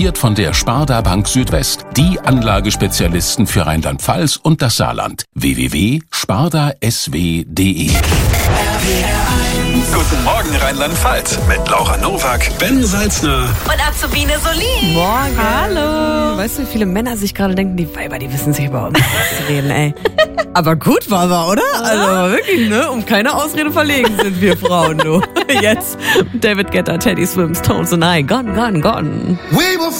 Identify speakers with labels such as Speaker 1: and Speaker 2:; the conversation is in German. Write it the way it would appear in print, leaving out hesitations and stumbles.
Speaker 1: Von der Sparda Bank Südwest. Die Anlagespezialisten für Rheinland-Pfalz und das Saarland. www.spardasw.de.
Speaker 2: Guten Morgen Rheinland-Pfalz mit Laura Nowak, Ben Salzner
Speaker 3: und Azubine Solin.
Speaker 4: Morgen. Hallo. Weißt du, wie viele Männer sich gerade denken, die Weiber, die wissen sich überhaupt nicht was zu reden, ey. Aber gut war wir, oder? Also wirklich, ne? Um keine Ausrede verlegen sind wir Frauen, du. Jetzt David Guetta, Teddy Swims, Tones and I, Gone, Gone, Gone.
Speaker 5: We were